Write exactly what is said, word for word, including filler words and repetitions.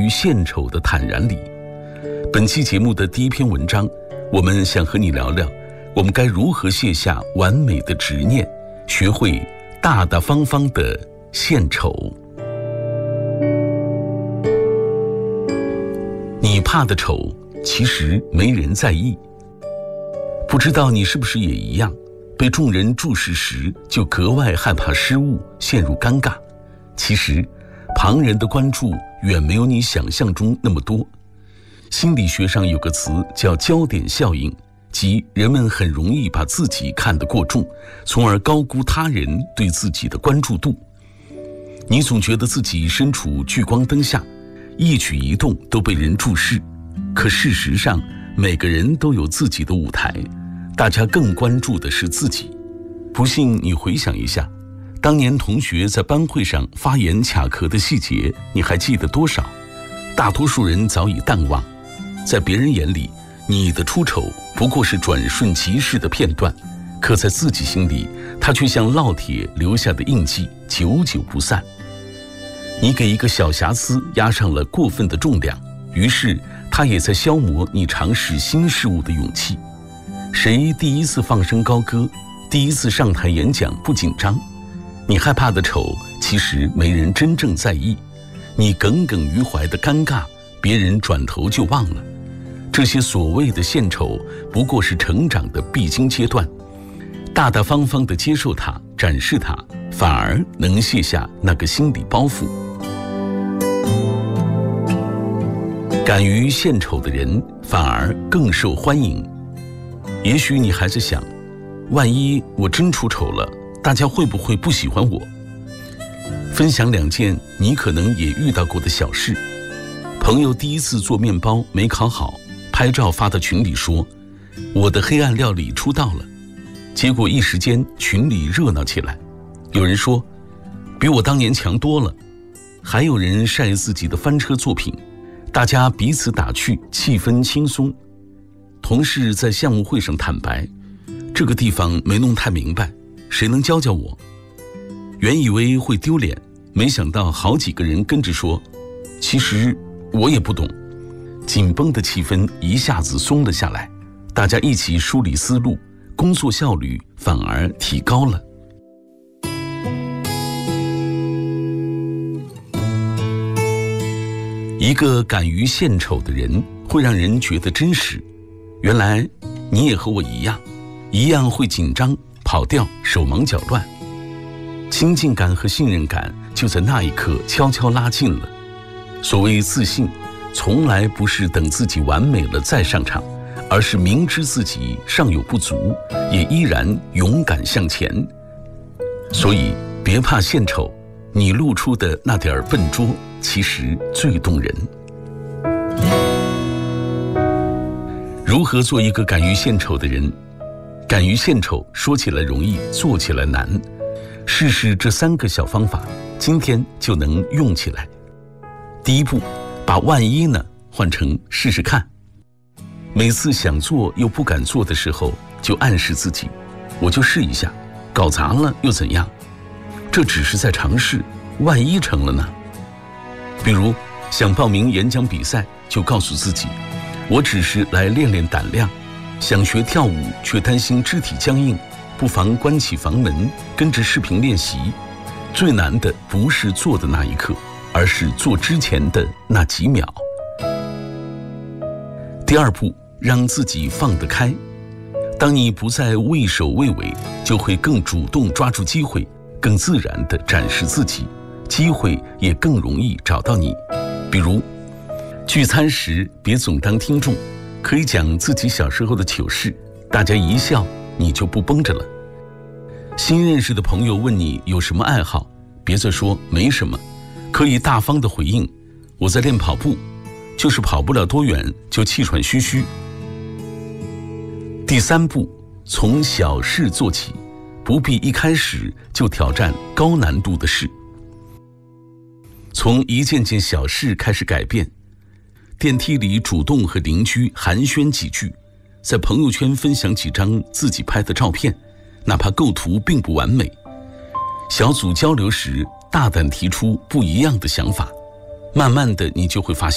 于献丑的坦然里。本期节目的第一篇文章，我们想和你聊聊，我们该如何卸下完美的执念，学会大大方方的献丑。你怕的丑，其实没人在意。不知道你是不是也一样，被众人注视时就格外害怕失误，陷入尴尬。其实旁人的关注远没有你想象中那么多。心理学上有个词叫焦点效应，即人们很容易把自己看得过重，从而高估他人对自己的关注度。你总觉得自己身处聚光灯下，一举一动都被人注视，可事实上每个人都有自己的舞台，大家更关注的是自己。不信你回想一下，当年同学在班会上发言卡壳的细节，你还记得多少？大多数人早已淡忘。在别人眼里，你的出丑不过是转瞬即逝的片段，可在自己心里，它却像烙铁留下的印记，久久不散。你给一个小瑕疵压上了过分的重量，于是它也在消磨你尝试新事物的勇气。谁第一次放声高歌，第一次上台演讲不紧张？你害怕的丑，其实没人真正在意。你耿耿于怀的尴尬，别人转头就忘了。这些所谓的献丑，不过是成长的必经阶段。大大方方地接受它，展示它，反而能卸下那个心理包袱。敢于献丑的人，反而更受欢迎。也许你还在想，万一我真出丑了，大家会不会不喜欢我？分享两件你可能也遇到过的小事。朋友第一次做面包没烤好，拍照发到群里说，我的黑暗料理出道了。结果一时间群里热闹起来，有人说比我当年强多了，还有人晒自己的翻车作品，大家彼此打趣，气氛轻松。同事在项目会上坦白，这个地方没弄太明白，谁能教教我？原以为会丢脸，没想到好几个人跟着说，其实我也不懂。紧绷的气氛一下子松了下来，大家一起梳理思路，工作效率反而提高了。一个敢于献丑的人，会让人觉得真实。原来你也和我一样，一样会紧张、跑调、手忙脚乱。亲近感和信任感就在那一刻悄悄拉近了。所谓自信，从来不是等自己完美了再上场，而是明知自己尚有不足，也依然勇敢向前。所以别怕献丑，你露出的那点笨拙，其实最动人。如何做一个敢于献丑的人？敢于献丑，说起来容易，做起来难。试试这三个小方法，今天就能用起来。第一步，把万一呢换成试试看。每次想做又不敢做的时候，就暗示自己，我就试一下，搞砸了又怎样？这只是在尝试，万一成了呢？比如想报名演讲比赛，就告诉自己，我只是来练练胆量。想学跳舞却担心肢体僵硬，不妨关起房门，跟着视频练习。最难的不是做的那一刻，而是做之前的那几秒。第二步，让自己放得开。当你不再畏首畏尾，就会更主动抓住机会，更自然地展示自己，机会也更容易找到你。比如聚餐时别总当听众，可以讲自己小时候的糗事，大家一笑你就不绷着了。新认识的朋友问你有什么爱好，别再说没什么，可以大方地回应，我在练跑步，就是跑不了多远就气喘吁吁。第三步，从小事做起，不必一开始就挑战高难度的事。从一件件小事开始改变，电梯里主动和邻居寒暄几句，在朋友圈分享几张自己拍的照片，哪怕构图并不完美。小组交流时大胆提出不一样的想法，慢慢的你就会发现